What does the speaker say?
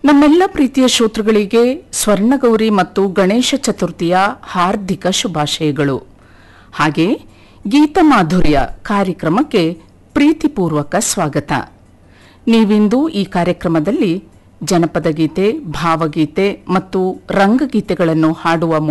ನಮ್ಮೆಲ್ಲ ಪ್ರೀತಿಯ ಶ್ರೋತೃಗಳಿಗೆ ಸ್ವರ್ಣಗೌರಿ ಮತ್ತು ಗಣೇಶ ಚತುರ್ಥಿಯ ಹಾರ್ದಿಕ ಶುಭಾಶಯಗಳು. ಹಾಗೆ ಗೀತಮಾಧುರ್ಯ ಕಾರ್ಯಕ್ರಮಕ್ಕೆ ಪ್ರೀತಿಪೂರ್ವಕ ಸ್ವಾಗತ. ನೀವಿಂದು ಈ ಕಾರ್ಯಕ್ರಮದಲ್ಲಿ ಜನಪದ ಗೀತೆ, ಭಾವಗೀತೆ ಮತ್ತು ರಂಗಗೀತೆಗಳನ್ನು ಹಾಡುವ